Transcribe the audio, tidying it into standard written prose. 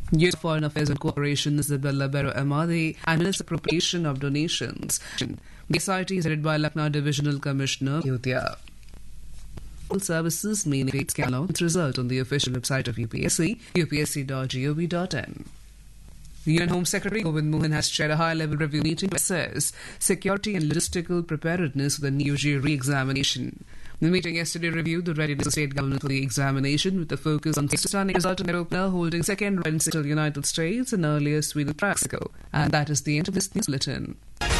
Youth Foreign Affairs and Cooperation Isabella Barrow Amadi and Misappropriation of Donations. The SIT is headed by Lucknow Divisional Commissioner Ayodhya. Services mean it can announce its result on the official website of UPSC, upsc.gov.in. The UN Home Secretary Govind Mohan has chaired a high-level review meeting to assess security and logistical preparedness for the NUG re-examination. The meeting yesterday reviewed the readiness of state government for the examination with a focus on Pakistani result in opener holding second in United States and earlier Sweden Mexico. And that is the end of this news bulletin.